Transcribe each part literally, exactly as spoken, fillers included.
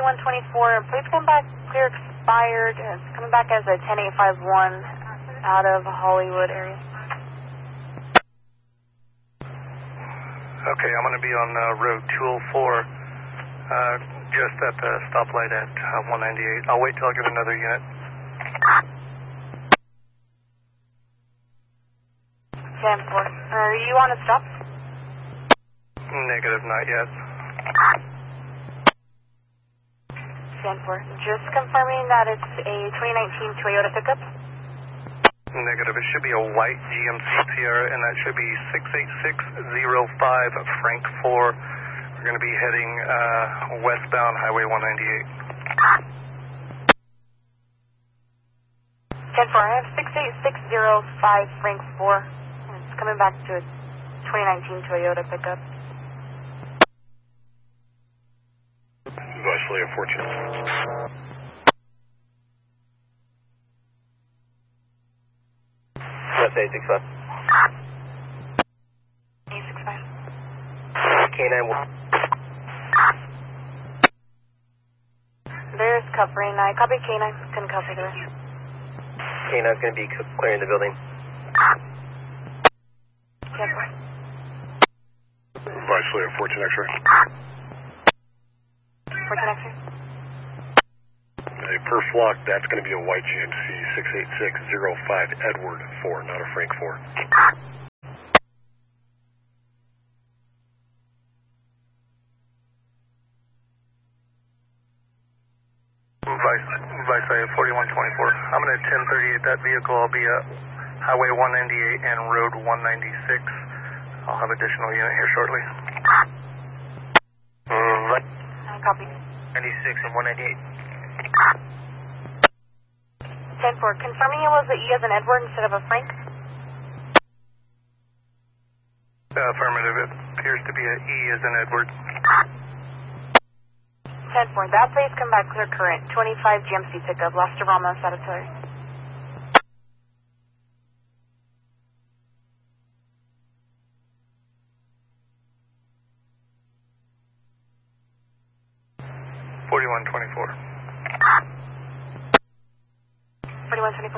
forty-one twenty-four. Please come back clear expired. It's coming back as a ten eight five one out of Hollywood area. Okay, I'm going to be on uh, road two oh four, uh, just at the stoplight at uh, one ninety-eight. I'll wait till I get another unit. ten four. Are you on a stop? Negative, not yet. ten four. Just confirming that it's a twenty nineteen Toyota pickup? Negative. It should be a white G M C Sierra, and that should be six eight six zero five Frank four. We're going to be heading uh, westbound Highway one ninety-eight. ten four. I have six eight six zero five Frank four. It's coming back to a twenty nineteen Toyota pickup. Vice Leo fourteen. That's eight six five. eight six five. K nine one. There's covering. I copy K nine. Can cover the rest. K nine's going to be clearing the building. ten four. Vice Leo fourteen X-ray. fourteen X-ray. A per flock, that's going to be a white G M C six eight six zero five Edward four, not a Frank four. Vice, Vice forty-one twenty-four. I'm going to ten thirty-eight that vehicle. I'll be at Highway one ninety-eight and Road one ninety-six. I'll have additional unit here shortly. I copy. ninety-six and one ninety-eight. ten four. Confirming it was an E as an Edward instead of a Frank? Uh, affirmative. It appears to be an E as an Edward. ten four. That place come back clear current. twenty-five G M C pickup. Lost to Ramos out of Tulare. forty-one twenty-four. forty-one twenty-four.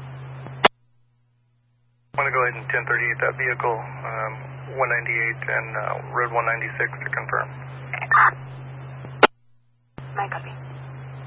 I'm going to go ahead and ten thirty-eight that vehicle, um, one ninety-eight and uh, Road one ninety-six to confirm.